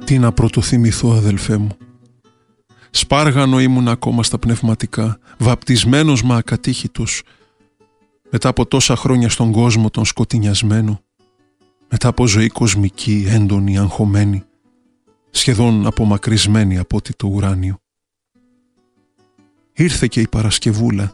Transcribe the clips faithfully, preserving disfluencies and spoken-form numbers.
Τι να πρωτοθυμηθώ, αδελφέ μου. Σπάργανο ήμουν ακόμα στα πνευματικά, βαπτισμένος μα ακατήχητος, μετά από τόσα χρόνια στον κόσμο τον σκοτεινιασμένο, μετά από ζωή κοσμική, έντονη, αγχωμένη, σχεδόν απομακρυσμένη από ό,τι το ουράνιο. Ήρθε και η Παρασκευούλα.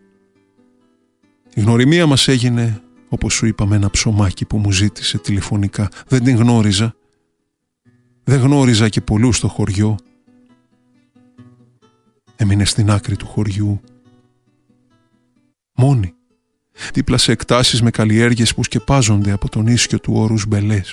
Η γνωριμία μας έγινε, όπως σου είπα, με ένα ψωμάκι που μου ζήτησε τηλεφωνικά. Δεν την γνώριζα. Δεν γνώριζα και πολλούς στο χωριό. Έμεινε στην άκρη του χωριού. Μόνη. Δίπλα σε εκτάσεις με καλλιέργειες που σκεπάζονται από τον ίσιο του όρους μπελές.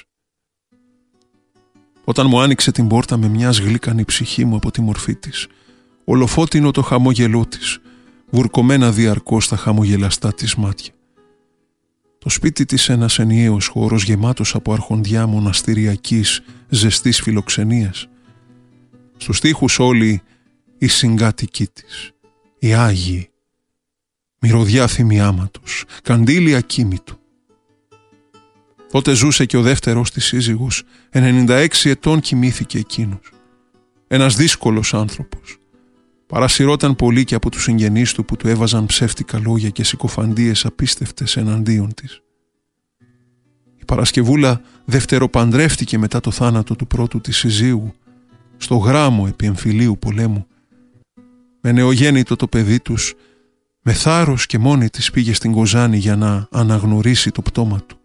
Όταν μου άνοιξε την πόρτα με μιας γλύκανη ψυχή μου από τη μορφή της, ολοφώτινο το χαμόγελό της, βουρκωμένα διαρκώς στα χαμογελαστά της μάτια. Το σπίτι της ένας ενιαίος χώρος γεμάτος από αρχοντιά μοναστηριακής ζεστής φιλοξενίας. Στους τοίχους όλοι οι συγκάτοικοί της, οι Άγιοι, μυρωδιά θυμιάματος, καντήλι ακίμητο. Τότε ζούσε και ο δεύτερος της σύζυγος, ενενήντα έξι ετών κοιμήθηκε εκείνος. Ένας δύσκολος άνθρωπος. Παρασυρώταν πολύ και από τους συγγενείς του που του έβαζαν ψεύτικα λόγια και συκοφαντίες απίστευτες εναντίον της. Η Παρασκευούλα δευτεροπαντρεύτηκε μετά το θάνατο του πρώτου της συζύγου, στο γράμμο επί εμφυλίου πολέμου. Με νεογέννητο το παιδί τους, με θάρρος και μόνη της πήγε στην Κοζάνη για να αναγνωρίσει το πτώμα του.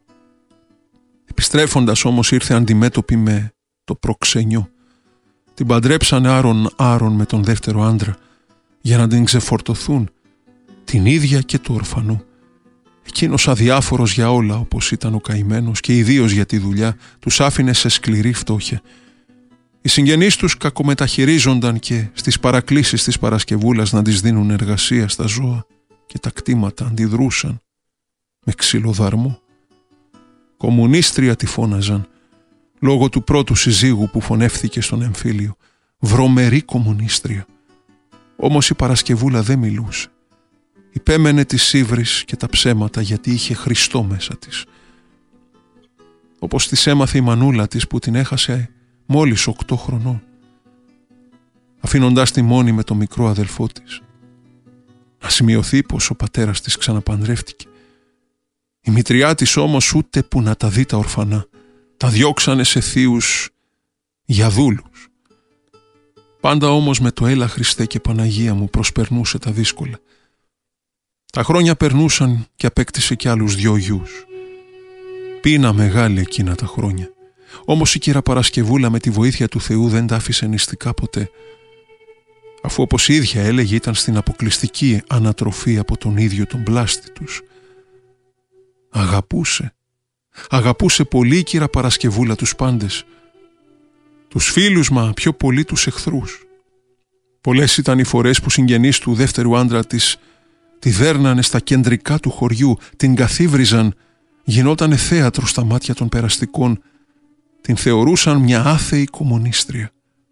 Επιστρέφοντας όμως ήρθε αντιμέτωπη με το προξενιό. Την παντρέψανε άρον-άρον με τον δεύτερο άντρα για να την ξεφορτωθούν, την ίδια και του ορφανού. Εκείνος αδιάφορος για όλα όπως ήταν ο καημένος και ιδίως για τη δουλειά τους άφηνε σε σκληρή φτώχεια. Οι συγγενείς τους κακομεταχειρίζονταν και στις παρακλήσεις της Παρασκευούλας να της δίνουν εργασία στα ζώα και τα κτήματα αντιδρούσαν με ξυλοδαρμό. Κομμουνίστρια τη φώναζαν λόγω του πρώτου συζύγου που φωνεύθηκε στον εμφύλιο. Βρωμερή κομμουνίστρια. Όμως η Παρασκευούλα δεν μιλούσε. Υπέμενε τις ύβρις και τα ψέματα γιατί είχε Χριστό μέσα της. Όπως της έμαθε η μανούλα της που την έχασε μόλις οκτώ χρονών, αφήνοντάς τη μόνη με το μικρό αδελφό της. Να σημειωθεί πως ο πατέρας της ξαναπαντρεύτηκε. Η μητριά της όμως ούτε που να τα δει τα ορφανά. Τα διώξανε σε θείους για δούλους. Πάντα όμως με το «Έλα Χριστέ και Παναγία μου» προσπερνούσε τα δύσκολα. Τα χρόνια περνούσαν και απέκτησε κι άλλους δυο γιους. Πείνα μεγάλη εκείνα τα χρόνια. Όμως η κύρα Παρασκευούλα με τη βοήθεια του Θεού δεν τα άφησε νηστικά ποτέ. Αφού όπως η ίδια έλεγε ήταν στην αποκλειστική ανατροφή από τον ίδιο τον πλάστη τους. Αγαπούσε. Αγαπούσε πολύ η κύρα Παρασκευούλα τους πάντες. Τους φίλους μα πιο πολύ τους εχθρούς. Πολλές ήταν οι φορές που συγγενείς του δεύτερου άντρα της τη δέρνανε στα κεντρικά του χωριού, την καθίβριζαν, γινότανε θέατρο στα μάτια των περαστικών, την θεωρούσαν μια άθεη κομμουνίστρια.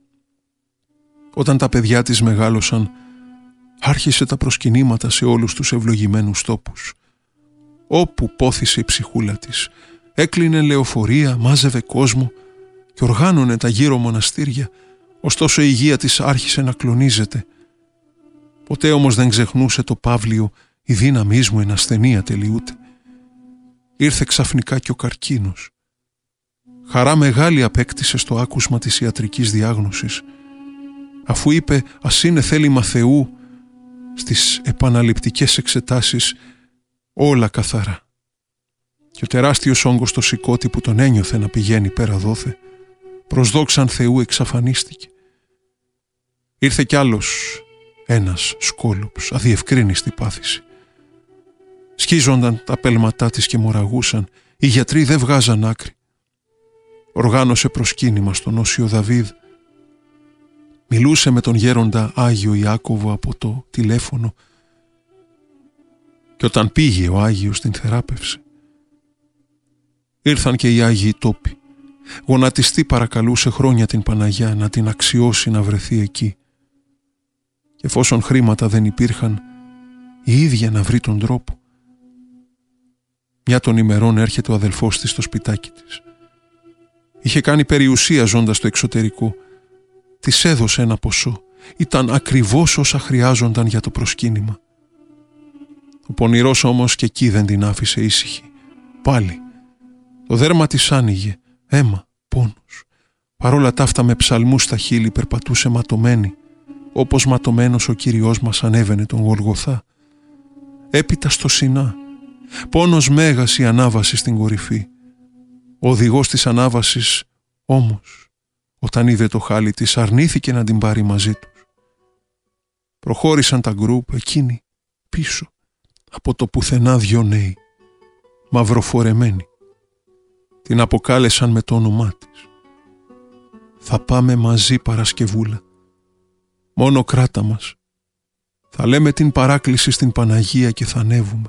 Όταν τα παιδιά της μεγάλωσαν, άρχισε τα προσκυνήματα σε όλους τους ευλογημένους τόπους. Όπου πόθησε η ψυχούλα της, έκλεινε λεωφορεία, μάζευε κόσμο και οργάνωνε τα γύρω μοναστήρια, ωστόσο η υγεία της άρχισε να κλονίζεται. Ποτέ όμως δεν ξεχνούσε το Παύλιο, η δύναμής μου εν ασθενεία τελειούται. Ήρθε ξαφνικά και ο καρκίνος. Χαρά μεγάλη απέκτησε στο άκουσμα της ιατρικής διάγνωσης, αφού είπε ας είναι θέλημα Θεού στις επαναληπτικές εξετάσεις όλα καθαρά. Και ο τεράστιος όγκος στο σηκώτη που τον ένιωθε να πηγαίνει πέρα δόθε, προς δόξαν Θεού εξαφανίστηκε. Ήρθε κι άλλος ένας σκόλοψ, αδιευκρίνιστη πάθηση. Σκίζονταν τα πέλματά της και μοραγούσαν, οι γιατροί δεν βγάζαν άκρη. Οργάνωσε προσκύνημα στον Όσιο Δαβίδ. Μιλούσε με τον γέροντα Άγιο Ιάκωβο από το τηλέφωνο και όταν πήγε ο Άγιος την θεράπευσε. Ήρθαν και οι Άγιοι τόποι. Γονατιστή παρακαλούσε χρόνια την Παναγιά να την αξιώσει να βρεθεί εκεί. Και εφόσον χρήματα δεν υπήρχαν, η ίδια να βρει τον τρόπο. Μια των ημερών έρχεται ο αδελφός της στο σπιτάκι της. Είχε κάνει περιουσία ζώντας στο εξωτερικό. Της έδωσε ένα ποσό. Ήταν ακριβώς όσα χρειάζονταν για το προσκύνημα. Ο πονηρός όμως και εκεί δεν την άφησε ήσυχη. Πάλι. Το δέρμα της άνοιγε. Αίμα, πόνος. Παρόλα ταύτα με ψαλμούς στα χείλη περπατούσε ματωμένη, όπως ματωμένος ο Κύριος μας ανέβαινε τον Γολγοθά. Έπειτα στο Σινά. Πόνος μέγας η ανάβαση στην κορυφή. Ο οδηγός της ανάβασης όμως, όταν είδε το χάλι της, αρνήθηκε να την πάρει μαζί τους. Προχώρησαν τα γκρουπ, εκείνοι πίσω, από το πουθενά δυο νέοι, μαυροφορεμένοι. Την αποκάλεσαν με το όνομά της. «Θα πάμε μαζί, Παρασκευούλα. Μόνο κράτα μας. Θα λέμε την παράκληση στην Παναγία και θα ανέβουμε».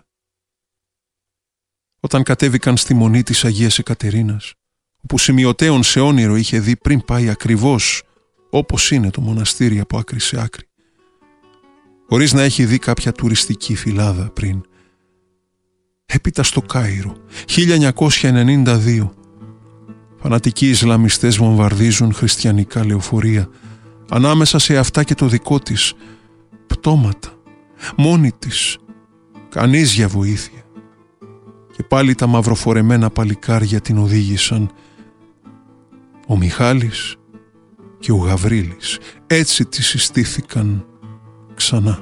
Όταν κατέβηκαν στη μονή της Αγίας Εκατερίνας, όπου σημειωτέων σε όνειρο είχε δει πριν πάει ακριβώς όπως είναι το μοναστήρι από άκρη σε άκρη, χωρίς να έχει δει κάποια τουριστική φυλάδα πριν. Έπειτα στο Κάιρο, χίλια εννιακόσια ενενήντα δύο, φανατικοί Ισλαμιστές βομβαρδίζουν χριστιανικά λεωφορεία, ανάμεσα σε αυτά και το δικό της, πτώματα, μόνη της, κανείς για βοήθεια. Και πάλι τα μαυροφορεμένα παλικάρια την οδήγησαν. Ο Μιχάλης και ο Γαβρίλης, έτσι τη συστήθηκαν ξανά.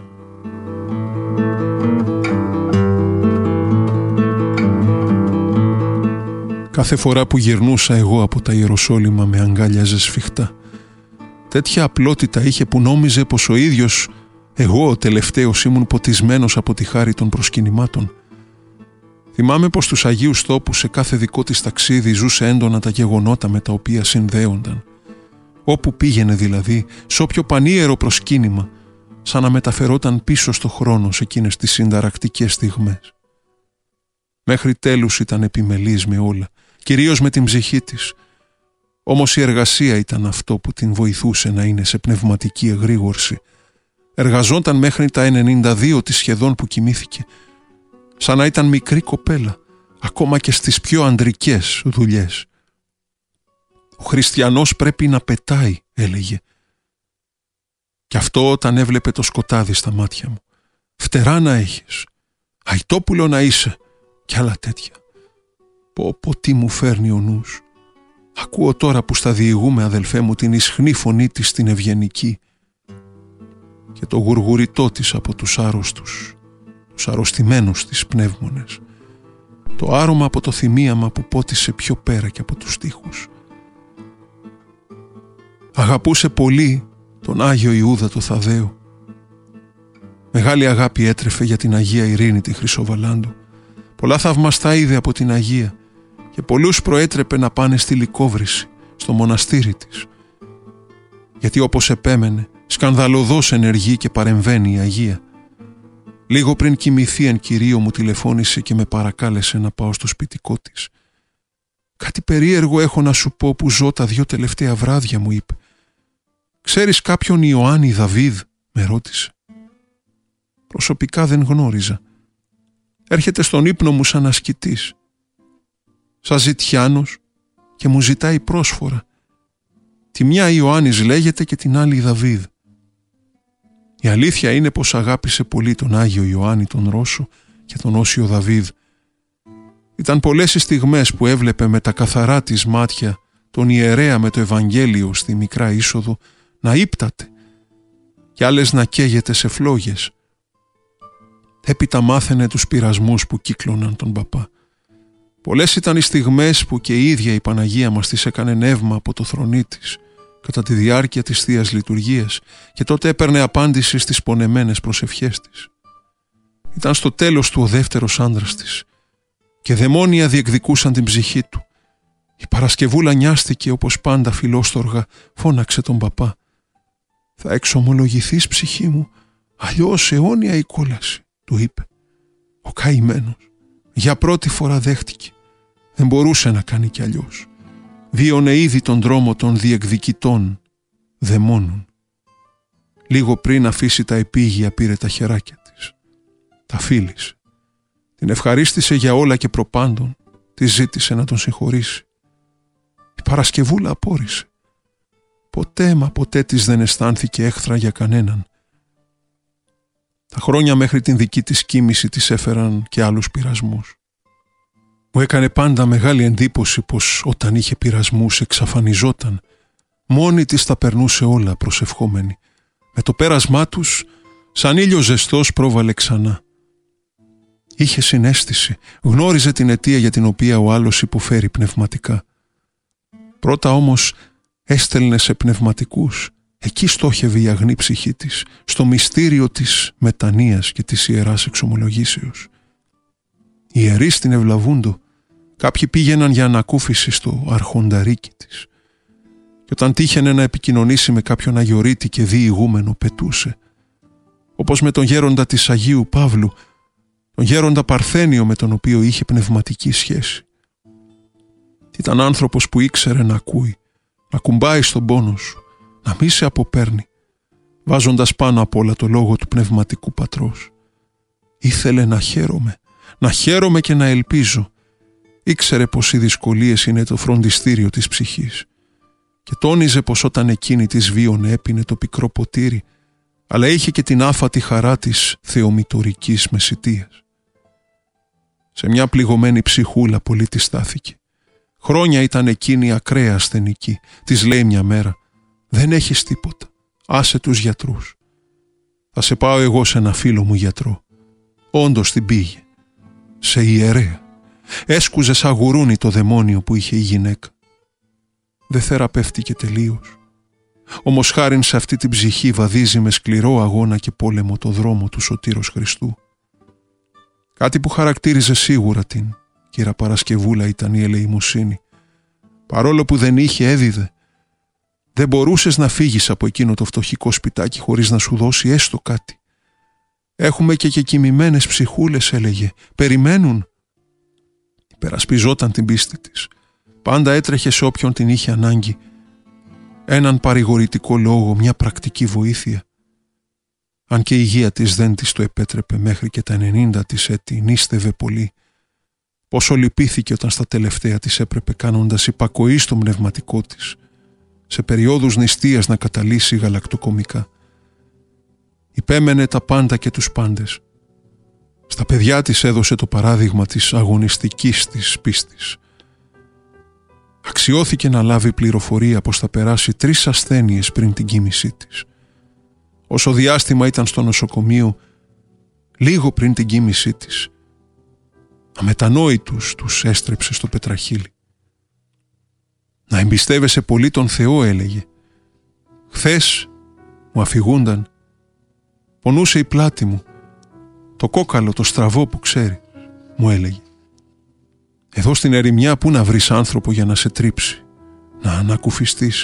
Κάθε φορά που γυρνούσα εγώ από τα Ιεροσόλυμα με αγκάλιαζε σφιχτά. Τέτοια απλότητα είχε που νόμιζε πως ο ίδιος εγώ ο τελευταίος ήμουν ποτισμένος από τη χάρη των προσκυνημάτων. Θυμάμαι πως στους Αγίους Τόπους σε κάθε δικό της ταξίδι ζούσε έντονα τα γεγονότα με τα οποία συνδέονταν. Όπου πήγαινε δηλαδή, σε όποιο πανίερο προσκύνημα, σαν να μεταφερόταν πίσω στο χρόνο σε εκείνες τις συνταρακτικές στιγμές. Μέχρι τέλους ήταν επιμελής με όλα, κυρίως με την ψυχή της. Όμως η εργασία ήταν αυτό που την βοηθούσε να είναι σε πνευματική εγρήγορση. Εργαζόταν μέχρι τα ενενήντα δύο της σχεδόν που κοιμήθηκε, σαν να ήταν μικρή κοπέλα, ακόμα και στις πιο ανδρικές δουλειές. Ο χριστιανός πρέπει να πετάει, έλεγε. Κι αυτό όταν έβλεπε το σκοτάδι στα μάτια μου. Φτερά να έχεις, Αϊτόπουλο να είσαι, κι άλλα τέτοια. Πω πω τι μου φέρνει ο νους. Ακούω τώρα που στα διηγούμε, αδελφέ μου, την ισχνή φωνή της στην ευγενική και το γουργουριτό της από τους άρρωστους, τους αρρωστημένους της πνεύμονες, το άρωμα από το θυμίαμα που πότισε πιο πέρα και από τους στίχους. Αγαπούσε πολύ τον Άγιο Ιούδα το Θαδαίο. Μεγάλη αγάπη έτρεφε για την Αγία Ειρήνη τη Χρυσοβαλάντου. Πολλά θαυμαστά είδε από την Αγία και πολλούς προέτρεπε να πάνε στη Λυκόβρηση, στο μοναστήρι της. Γιατί όπως επέμενε, σκανδαλωδώς ενεργεί και παρεμβαίνει η Αγία. Λίγο πριν κοιμηθεί εν κυρίω μου τηλεφώνησε και με παρακάλεσε να πάω στο σπιτικό της. «Κάτι περίεργο έχω να σου πω που ζω τα δυο τελευταία βράδια», μου είπε. «Ξέρεις κάποιον Ιωάννη Δαβίδ?» με ρώτησε. Προσωπικά δεν γνώριζα. Έρχεται στον ύπνο μου σαν ασκητής, σαν ζητιάνος, και μου ζητάει πρόσφορα. Τη μια Ιωάννης λέγεται και την άλλη Δαβίδ. Η αλήθεια είναι πως αγάπησε πολύ τον Άγιο Ιωάννη τον Ρώσο και τον Όσιο Δαβίδ. Ήταν πολλές οι στιγμές που έβλεπε με τα καθαρά της μάτια τον ιερέα με το Ευαγγέλιο στη μικρά είσοδο να ύπταται και άλλες να καίγεται σε φλόγες. Έπειτα μάθαινε τους πειρασμούς που κύκλωναν τον παπά. Πολλές ήταν οι στιγμές που και η ίδια η Παναγία μας της έκανε νεύμα από το θρονί της κατά τη διάρκεια της Θείας Λειτουργίας και τότε έπαιρνε απάντηση στις πονεμένες προσευχές της. Ήταν στο τέλος του ο δεύτερος άντρας της και δαιμόνια διεκδικούσαν την ψυχή του. Η Παρασκευούλα νοιάστηκε όπως πάντα φιλόστοργα, φώναξε τον παπά. «Θα εξομολογηθείς, ψυχή μου, αλλιώς αιώνια η κόλαση», του είπε. Ο καημένος για πρώτη φορά δέχτηκε. Δεν μπορούσε να κάνει κι αλλιώς. Βίωνε ήδη τον δρόμο των διεκδικητών δαιμόνων. Λίγο πριν αφήσει τα επίγεια πήρε τα χεράκια της. Τα φίλησε. Την ευχαρίστησε για όλα και προπάντων. Τη ζήτησε να τον συγχωρήσει. Η Παρασκευούλα απόρρισε. Ποτέ μα ποτέ της δεν αισθάνθηκε έχθρα για κανέναν. Τα χρόνια μέχρι την δική της κοίμηση της έφεραν και άλλους πειρασμούς. Μου έκανε πάντα μεγάλη εντύπωση πως όταν είχε πειρασμούς εξαφανιζόταν. Μόνη της τα περνούσε όλα προσευχόμενη. Με το πέρασμά τους, σαν ήλιο ζεστός πρόβαλε ξανά. Είχε συναίσθηση, γνώριζε την αιτία για την οποία ο άλλος υποφέρει πνευματικά. Πρώτα όμως έστελνε σε πνευματικούς, εκεί στόχευε η αγνή ψυχή της, στο μυστήριο της μετανοίας και της Ιεράς Εξομολογήσεως. Οι ιερείς την ευλαβούντο, κάποιοι πήγαιναν για ανακούφιση στο αρχονταρίκι της. Και όταν τύχαινε να επικοινωνήσει με κάποιον αγιορείτη και διηγούμενο, πετούσε. Όπως με τον γέροντα της Αγίου Παύλου, τον γέροντα Παρθένιο με τον οποίο είχε πνευματική σχέση. Ήταν άνθρωπος που ήξερε να ακούει, να κουμπάει στον πόνο σου, να μη σε αποπέρνει, βάζοντας πάνω απ' όλα το λόγο του πνευματικού πατρός. Ήθελε να χαίρομαι, να χαίρομαι και να ελπίζω. Ήξερε πως οι δυσκολίες είναι το φροντιστήριο της ψυχής και τόνιζε πως όταν εκείνη της βίωνε έπινε το πικρό ποτήρι, αλλά είχε και την άφατη χαρά της θεομητορικής μεσιτείας. Σε μια πληγωμένη ψυχούλα πολύ της στάθηκε. Χρόνια ήταν εκείνη ακραία ασθενική. Της λέει μια μέρα: «Δεν έχεις τίποτα. Άσε τους γιατρούς. Θα σε πάω εγώ σε ένα φίλο μου γιατρό». Όντως την πήγε. Σε ιερέα. Έσκουζε σαν γουρούνι το δαιμόνιο που είχε η γυναίκα. Δεν θεραπεύτηκε τελείως. Όμως χάριν σε αυτή την ψυχή βαδίζει με σκληρό αγώνα και πόλεμο το δρόμο του Σωτήρος Χριστού. Κάτι που χαρακτήριζε σίγουρα την κύρα Παρασκευούλα ήταν η ελεημοσύνη. Παρόλο που δεν είχε, έδιδε. Δεν μπορούσες να φύγεις από εκείνο το φτωχικό σπιτάκι χωρίς να σου δώσει έστω κάτι. Έχουμε και κεκοιμημένες ψυχούλες, έλεγε. Περιμένουν. Υπερασπιζόταν την πίστη της. Πάντα έτρεχε σε όποιον την είχε ανάγκη. Έναν παρηγορητικό λόγο, μια πρακτική βοήθεια. Αν και η υγεία της δεν της το επέτρεπε, μέχρι και τα ενενήντα της έτη νίστευε πολύ. Πόσο λυπήθηκε όταν στα τελευταία της έπρεπε, κάνοντας υπακοή στο πνευματικό της, σε περιόδους νηστείας να καταλύσει γαλακτοκομικά. Υπέμενε τα πάντα και τους πάντες. Στα παιδιά της έδωσε το παράδειγμα της αγωνιστικής της πίστης. Αξιώθηκε να λάβει πληροφορία πως θα περάσει τρεις ασθένειες πριν την κοίμησή της. Όσο διάστημα ήταν στο νοσοκομείο, λίγο πριν την κοίμησή της, αμετανόητους τους έστρεψε στο πετραχύλι. «Να εμπιστεύεσαι πολύ τον Θεό», έλεγε. «Χθες μου αφηγούνταν, πονούσε η πλάτη μου, το κόκαλο, το στραβό που ξέρει», μου έλεγε. «Εδώ στην ερημιά πού να βρεις άνθρωπο για να σε τρίψει, να ανακουφιστείς».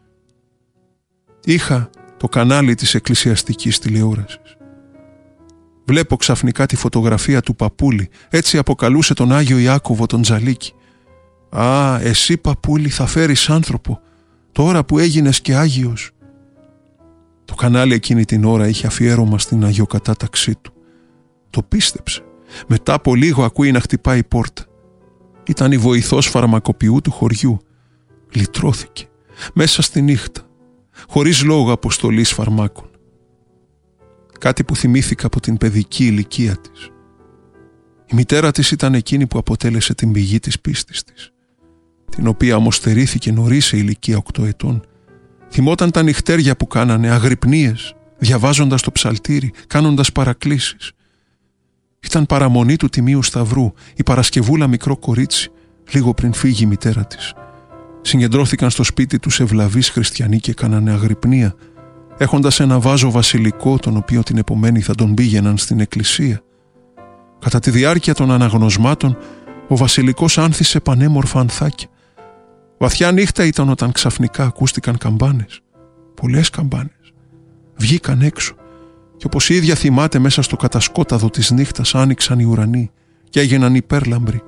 Είχα το κανάλι της εκκλησιαστικής τηλεόρασης. Βλέπω ξαφνικά τη φωτογραφία του Παπούλη, έτσι αποκαλούσε τον Άγιο Ιάκωβο τον Τζαλίκη. «Α, εσύ Παπούλη θα φέρεις άνθρωπο, τώρα που έγινες και Άγιος». Το κανάλι εκείνη την ώρα είχε αφιέρωμα στην αγιοκατάταξή του. Το πίστεψε. Μετά από λίγο ακούει να χτυπάει η πόρτα. Ήταν η βοηθός φαρμακοποιού του χωριού. Λυτρώθηκε. Μέσα στη νύχτα. Χωρίς λόγο αποστολής φαρμάκων. Κάτι που θυμήθηκα από την παιδική ηλικία της. Η μητέρα της ήταν εκείνη που αποτέλεσε την πηγή της πίστης της, την οποία όμως στερήθηκε νωρίς σε ηλικία οκτώ ετών. Θυμόταν τα νυχτέρια που κάνανε, αγρυπνίες, διαβάζοντας το ψαλτήρι, κάνοντας παρακλήσεις. Ήταν παραμονή του Τιμίου Σταυρού, η Παρασκευούλα μικρό κορίτσι, λίγο πριν φύγει η μητέρα της. Συγκεντρώθηκαν στο σπίτι τους ευλαβείς χριστιανοί και κάνανε αγρυπνία, έχοντας ένα βάζο βασιλικό, τον οποίο την επομένη θα τον πήγαιναν στην εκκλησία. Κατά τη διάρκεια των αναγνωσμάτων, ο βασιλικός άνθησε πανέμορφα ανθάκια. Βαθιά νύχτα ήταν όταν ξαφνικά ακούστηκαν καμπάνες. Πολλές καμπάνες. Βγήκαν έξω και όπως η ίδια θυμάται, μέσα στο κατασκόταδο της νύχτας άνοιξαν οι ουρανοί και έγιναν υπέρλαμπροι.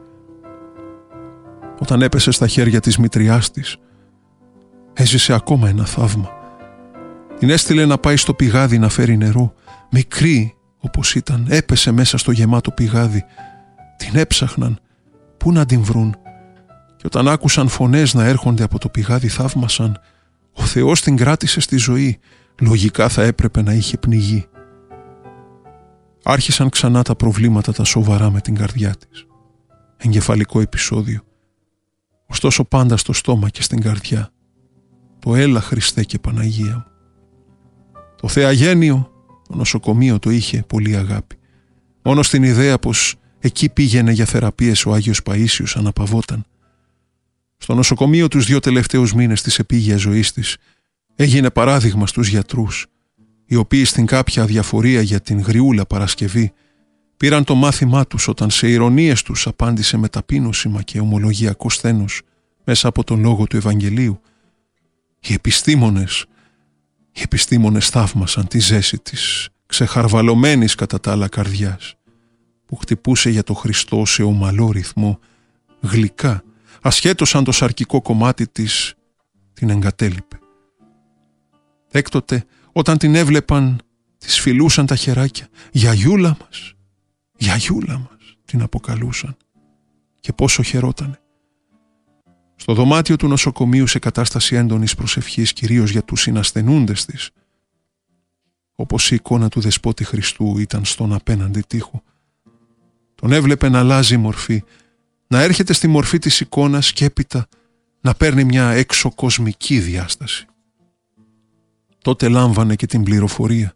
Όταν έπεσε στα χέρια της μητριάς της, έζησε ακόμα ένα θαύμα. Την έστειλε να πάει στο πηγάδι να φέρει νερό. Μικρή όπως ήταν, έπεσε μέσα στο γεμάτο πηγάδι. Την έψαχναν. Πού να την βρουν? και όταν άκουσαν φωνές να έρχονται από το πηγάδι θαύμασαν «Ο Θεός την κράτησε στη ζωή, λογικά θα έπρεπε να είχε πνιγεί». Άρχισαν ξανά τα προβλήματα τα σοβαρά με την καρδιά της. Εγκεφαλικό επεισόδιο. Ωστόσο πάντα στο στόμα και στην καρδιά το «Έλα Χριστέ και Παναγία μου». Το θεαγένιο, το νοσοκομείο το είχε πολύ αγάπη. Μόνο στην ιδέα πως εκεί πήγαινε για θεραπείες ο Άγιος Παΐσιος αναπαυόταν. Στο νοσοκομείο τους δύο τελευταίους μήνες της επίγειας ζωής της έγινε παράδειγμα στους γιατρούς, οι οποίοι στην κάποια αδιαφορία για την γριούλα Παρασκευή πήραν το μάθημά τους όταν σε ηρωνίες τους απάντησε με ταπείνωση μα και ομολογιακό σθένος μέσα από τον λόγο του Ευαγγελίου. Οι επιστήμονες, οι επιστήμονες θαύμασαν τη ζέση της ξεχαρβαλωμένης κατά τα άλλα καρδιάς, που χτυπούσε για το Χριστό σε ομαλό ρυθμό, γλυκά, ασχέτως αν το σαρκικό κομμάτι της την εγκατέλειπε. Έκτοτε, όταν την έβλεπαν, της φιλούσαν τα χεράκια. «Γιαγιούλα μας, γιαγιούλα μας», την αποκαλούσαν. Και πόσο χαιρότανε. Στο δωμάτιο του νοσοκομείου σε κατάσταση έντονης προσευχής, κυρίως για τους συνασθενούντες της, όπως η εικόνα του Δεσπότη Χριστού ήταν στον απέναντι τοίχο, τον έβλεπε να αλλάζει μορφή, να έρχεται στη μορφή της εικόνας και έπειτα να παίρνει μια εξωκοσμική διάσταση. Τότε λάμβανε και την πληροφορία.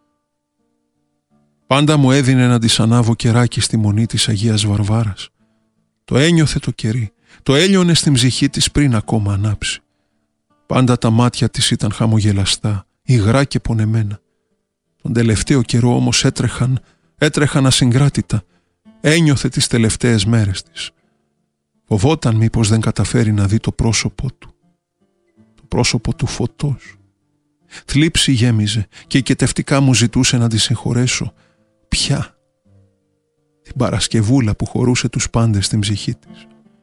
Πάντα μου έδινε να της ανάβω κεράκι στη μονή της Αγίας Βαρβάρας. Το ένιωθε το κερί, το έλειωνε στην ψυχή της πριν ακόμα ανάψει. Πάντα τα μάτια της ήταν χαμογελαστά, υγρά και πονεμένα. Τον τελευταίο καιρό όμως έτρεχαν, έτρεχαν ασυγκράτητα. Ένιωθε τις τελευταίες μέρες της. Φοβόταν μήπως δεν καταφέρει να δει το πρόσωπό του. Το πρόσωπο του φωτός. Θλίψη γέμιζε και οικετευτικά μου ζητούσε να τη συγχωρέσω. Ποια? Την Παρασκευούλα που χωρούσε τους πάντες στην ψυχή της.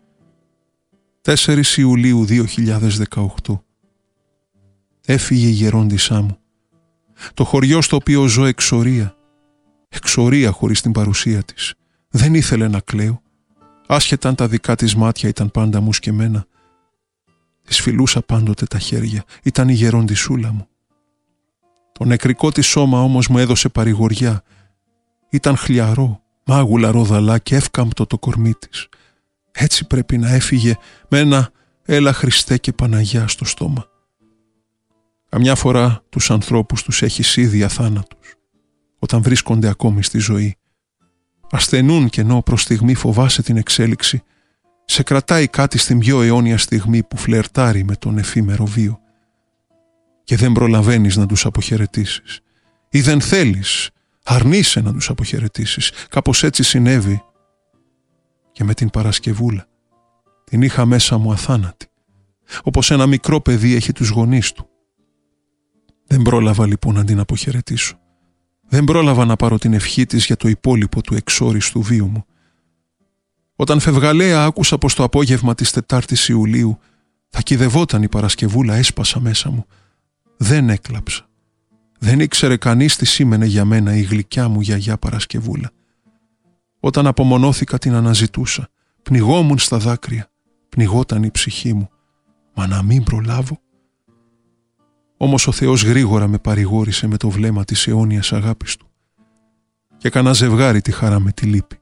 τέσσερις Ιουλίου δύο χιλιάδες δεκαοκτώ. Έφυγε η γερόντισά μου. Το χωριό στο οποίο ζω εξορία. Εξορία χωρίς την παρουσία της. Δεν ήθελε να κλαίω. Άσχετα αν τα δικά της μάτια ήταν πάντα μου σκεμμένα. Της φιλούσα πάντοτε τα χέρια. Ήταν η γερόντισούλα μου. Το νεκρικό της σώμα όμως μου έδωσε παρηγοριά. Ήταν χλιαρό, μάγουλα ροδαλά και εύκαμπτο το κορμί της. Έτσι πρέπει να έφυγε με ένα «Έλα Χριστέ και Παναγιά» στο στόμα. Καμιά φορά τους ανθρώπους τους έχει ήδη αθάνατους, όταν βρίσκονται ακόμη στη ζωή. Ασθενούν και ενώ προς στιγμή φοβάσαι την εξέλιξη, σε κρατάει κάτι στην πιο αιώνια στιγμή που φλερτάρει με τον εφήμερο βίο. Και δεν προλαβαίνεις να τους αποχαιρετήσεις. Ή δεν θέλεις, αρνείσαι να τους αποχαιρετήσεις. Κάπως έτσι συνέβη και με την Παρασκευούλα. Την είχα μέσα μου αθάνατη, όπως ένα μικρό παιδί έχει τους γονείς του. Δεν πρόλαβα λοιπόν να την αποχαιρετήσω. Δεν πρόλαβα να πάρω την ευχή της για το υπόλοιπο του εξόριστου βίου μου. Όταν φευγαλέα άκουσα πως το απόγευμα της τετάρτης Ιουλίου θα κυδευόταν η Παρασκευούλα, έσπασα μέσα μου. Δεν έκλαψα. Δεν ήξερε κανείς τι σήμαινε για μένα η γλυκιά μου γιαγιά Παρασκευούλα. Όταν απομονώθηκα την αναζητούσα. Πνιγόμουν στα δάκρυα. Πνιγόταν η ψυχή μου. Μα να μην προλάβω. Όμως ο Θεός γρήγορα με παρηγόρησε με το βλέμμα της αιώνιας αγάπης του και έκανα ζευγάρι τη χαρά με τη λύπη.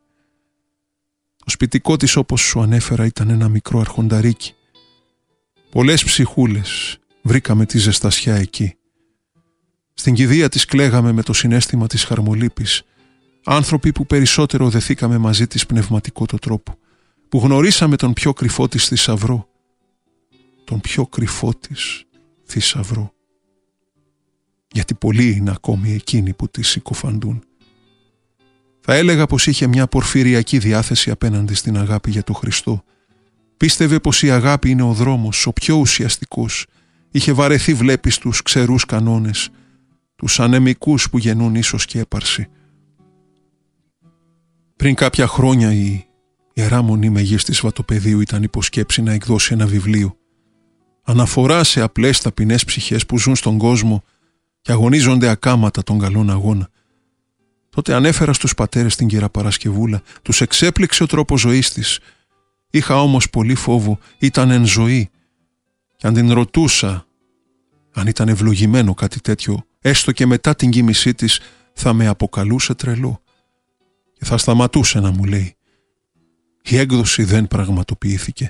Το σπιτικό της, όπως σου ανέφερα, ήταν ένα μικρό αρχονταρίκι. Πολλές ψυχούλες βρήκαμε τη ζεστασιά εκεί. Στην κηδεία της κλαίγαμε με το συναίσθημα της χαρμολύπης. Άνθρωποι που περισσότερο δεθήκαμε μαζί της πνευματικό το τρόπο, που γνωρίσαμε τον πιο κρυφό της θησαυρό. Τον πιο κρυφό της θησαυρό. Γιατί πολλοί είναι ακόμη εκείνοι που τη συκοφαντούν. Θα έλεγα πως είχε μια πορφυριακή διάθεση απέναντι στην αγάπη για τον Χριστό. Πίστευε πως η αγάπη είναι ο δρόμος, ο πιο ουσιαστικός. Είχε βαρεθεί, βλέπεις, τους ξερούς κανόνες, τους ανεμικούς που γεννούν ίσως και έπαρση. Πριν κάποια χρόνια η Ιερά Μονή Μεγής της Βατοπεδίου ήταν υποσκέψη να εκδώσει ένα βιβλίο. Αναφορά σε απλές ταπεινές ψυχές που ζουν στον κόσμο και αγωνίζονται ακάματα τον καλόν αγώνα. Τότε ανέφερα στους πατέρες την Κυρά Παρασκευούλα, τους εξέπληξε ο τρόπος ζωής της. Είχα όμως πολύ φόβο, ήταν εν ζωή. Και αν την ρωτούσα αν ήταν ευλογημένο κάτι τέτοιο, έστω και μετά την κοίμησή της, θα με αποκαλούσε τρελό και θα σταματούσε να μου λέει. Η έκδοση δεν πραγματοποιήθηκε.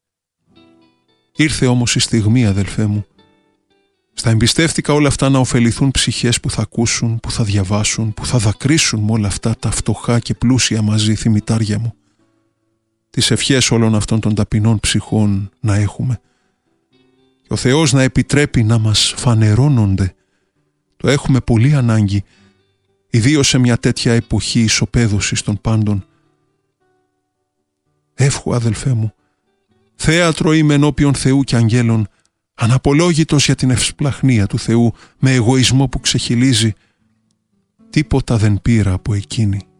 Ήρθε όμως η στιγμή, αδελφέ μου. Στα εμπιστεύτηκα όλα αυτά να ωφεληθούν ψυχές που θα ακούσουν, που θα διαβάσουν, που θα δακρύσουν με όλα αυτά τα φτωχά και πλούσια μαζί θυμητάρια μου. Τις ευχές όλων αυτών των ταπεινών ψυχών να έχουμε. Και ο Θεός να επιτρέπει να μας φανερώνονται. Το έχουμε πολύ ανάγκη, ιδίως σε μια τέτοια εποχή ισοπαίδωσης των πάντων. Εύχου, αδελφέ μου, θέατρο είμαι ενώπιον Θεού και αγγέλων, αναπολόγητος για την ευσπλαχνία του Θεού, με εγωισμό που ξεχυλίζει. Τίποτα δεν πήρα από εκείνη.